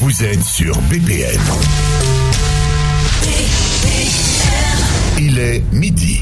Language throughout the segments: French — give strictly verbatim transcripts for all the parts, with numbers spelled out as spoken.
Vous êtes sur B P M. Il est midi.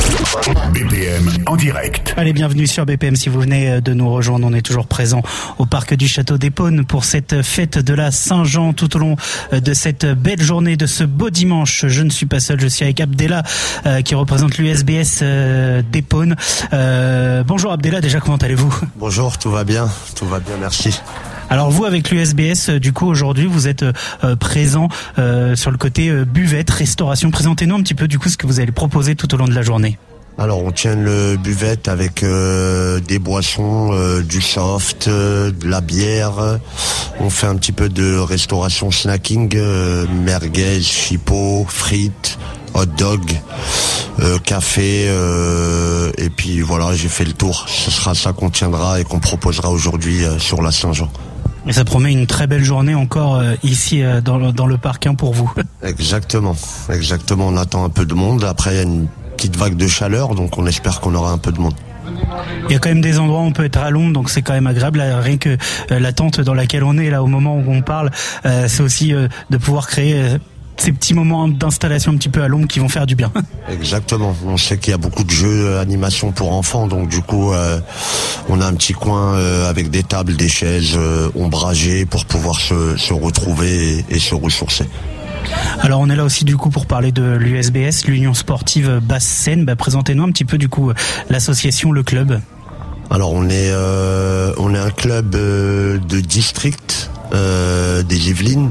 B P M en direct. Allez, bienvenue sur B P M si vous venez de nous rejoindre. On est toujours présent au parc du Château d'Épône pour cette fête de la Saint-Jean tout au long de cette belle journée, de ce beau dimanche. Je ne suis pas seul, je suis avec Abdellah euh, qui représente l'U S B S euh, d'Épône. Euh, bonjour Abdellah, déjà comment allez-vous ? Bonjour, tout va bien, tout va bien, merci. Alors vous, avec l'U S B S, du coup aujourd'hui vous êtes euh, présent euh, sur le côté euh, buvette, restauration. Présentez-nous un petit peu du coup ce que vous allez proposer tout au long de la journée. Alors on tient le buvette avec euh, des boissons, euh, du soft, euh, de la bière. On fait un petit peu de restauration snacking, euh, merguez, chipot, frites, hot dog, euh, café, euh, et puis voilà, j'ai fait le tour. Ce sera ça qu'on tiendra et qu'on proposera aujourd'hui euh, sur la Saint-Jean. Et ça promet une très belle journée encore euh, ici euh, dans, le, dans le parc hein, pour vous. Exactement, exactement. On attend un peu de monde. Après, il y a une petite vague de chaleur, donc on espère qu'on aura un peu de monde. Il y a quand même des endroits où on peut être à l'ombre, donc c'est quand même agréable. Là, rien que euh, la tente dans laquelle on est là au moment où on parle, euh, c'est aussi euh, de pouvoir créer euh, ces petits moments d'installation un petit peu à l'ombre qui vont faire du bien. Exactement. On sait qu'il y a beaucoup de jeux euh, animation pour enfants, donc du coup euh, on a un petit coin euh, avec des tables, des chaises euh, ombragées pour pouvoir se, se retrouver et, et se ressourcer. Alors on est là aussi du coup pour parler de l'U S B S, l'Union Sportive Basse-Seine. Bah, présentez-nous un petit peu du coup l'association, le club. Alors on est euh, on est un club euh, de district euh, des Yvelines.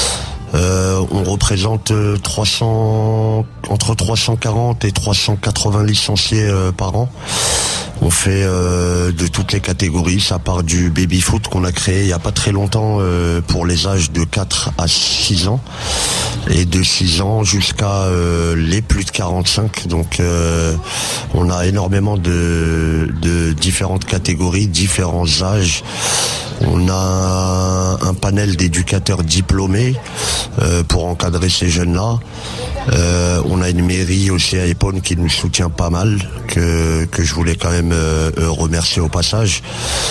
Euh, on représente trois cents, entre trois cent quarante et trois cent quatre-vingts licenciés euh, par an. On fait euh, de toutes les catégories. Ça part du baby foot qu'on a créé il y a pas très longtemps euh, pour les âges de quatre à six ans et de six ans jusqu'à euh, les plus de quarante-cinq. Donc euh, on a énormément de, de différentes catégories, différents âges. On a un panel d'éducateurs diplômés euh, pour encadrer ces jeunes-là. Euh, on a une mairie aussi à Épône qui nous soutient pas mal, que que je voulais quand même euh, remercier au passage.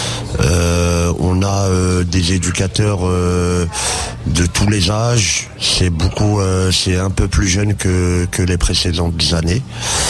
Euh, on a euh, des éducateurs euh, de tous les âges. C'est beaucoup, euh, c'est un peu plus jeune que que les précédentes années.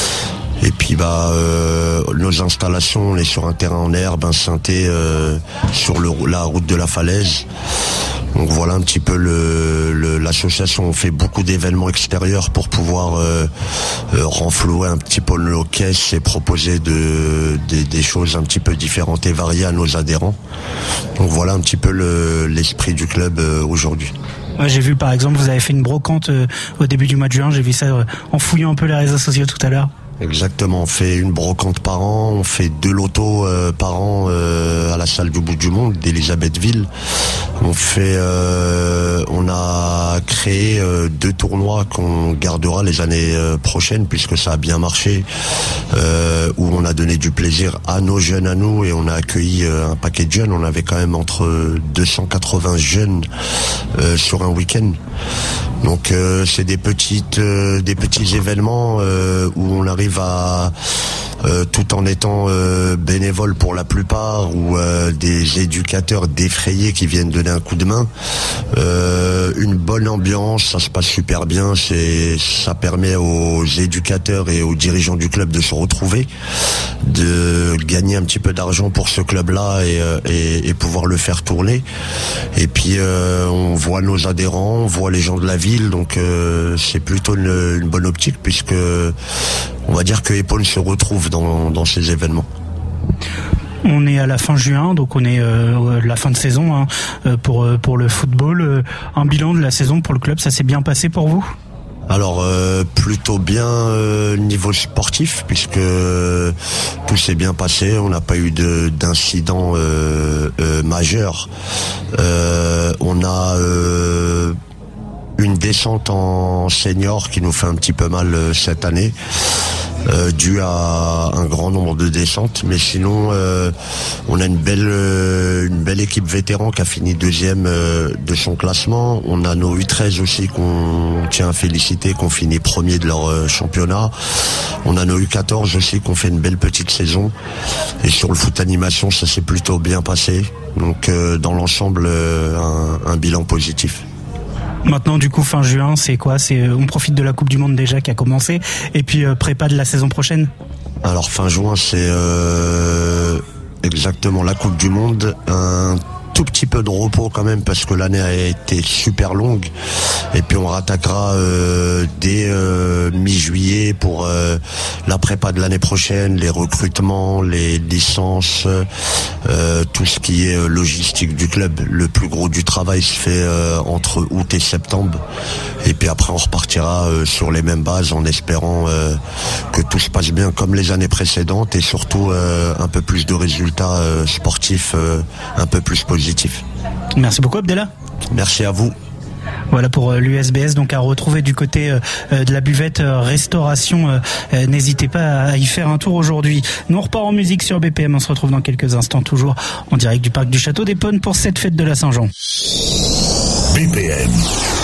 Et puis bah euh, nos installations, on est sur un terrain en herbe, un synthé euh, sur le, la route de la Falaise. Donc voilà un petit peu le, le l'association. On fait beaucoup d'événements extérieurs pour pouvoir euh, euh, renflouer un petit peu nos caisses et proposer de, de des choses un petit peu différentes et variées à nos adhérents. Donc voilà un petit peu le, l'esprit du club euh, aujourd'hui. Ouais, j'ai vu par exemple vous avez fait une brocante euh, au début du mois de juin. J'ai vu ça euh, en fouillant un peu les réseaux sociaux tout à l'heure. Exactement, on fait une brocante par an, on fait deux lotos euh, par an euh, à la salle du bout du monde d'Elisabethville. On fait, euh, on a créé euh, deux tournois qu'on gardera les années euh, prochaines puisque ça a bien marché, euh, où on a donné du plaisir à nos jeunes, à nous, et on a accueilli euh, un paquet de jeunes. On avait quand même entre deux cent quatre-vingts jeunes euh, sur un week-end. Donc euh, c'est des petites, euh, des petits événements euh, où on arrive à, euh, tout en étant euh, bénévole pour la plupart, ou euh, des éducateurs défrayés qui viennent donner un coup de main. Euh, une bonne ambiance, ça se passe super bien. C'est, ça permet aux éducateurs et aux dirigeants du club de se retrouver, de gagner un petit peu d'argent pour ce club-là et, et, et pouvoir le faire tourner. Et puis euh, on voit nos adhérents, on voit les gens de la ville, donc euh, c'est plutôt une, une bonne optique puisque on va dire que Épône se retrouve dans, dans ces événements. On est à la fin juin, donc on est euh, la fin de saison hein, pour pour le football. Un bilan de la saison pour le club, ça s'est bien passé pour vous ? Alors euh, plutôt bien euh, niveau sportif puisque euh, tout s'est bien passé, on n'a pas eu de d'incidents euh, euh, majeurs. Euh, on a euh, une descente en senior qui nous fait un petit peu mal euh, cette année. euh, dû à un grand nombre de descentes. Mais sinon, euh, on a une belle, euh, une belle équipe vétéran qui a fini deuxième euh, de son classement. On a nos U treize aussi qu'on tient à féliciter, qu'on finit premier de leur euh, championnat. On a nos U quatorze aussi qu'on fait une belle petite saison. Et sur le foot animation, ça s'est plutôt bien passé. Donc euh, dans l'ensemble, euh, un, un bilan positif. Maintenant, du coup, fin juin, c'est quoi? C'est on profite de la Coupe du Monde déjà qui a commencé, et puis euh, prépa de la saison prochaine. Alors fin juin, c'est euh, exactement la Coupe du Monde. Un tout petit peu de repos quand même parce que l'année a été super longue. Et puis on rattaquera euh, dès euh, mi-juillet pour euh, la prépa de l'année prochaine, les recrutements, les licences, euh, tout ce qui est logistique du club. Le plus gros du travail se fait euh, entre août et septembre. Et puis après on repartira euh, sur les mêmes bases en espérant euh, que tout se passe bien comme les années précédentes et surtout euh, un peu plus de résultats euh, sportifs euh, un peu plus positifs. Merci beaucoup Abdellah. Merci à vous. Voilà pour l'U S B S, donc à retrouver du côté euh, de la buvette euh, restauration. Euh, euh, n'hésitez pas à y faire un tour aujourd'hui. Nous on repart en musique sur B P M. On se retrouve dans quelques instants, toujours en direct du parc du Château d'Épône pour cette fête de la Saint-Jean. B P M.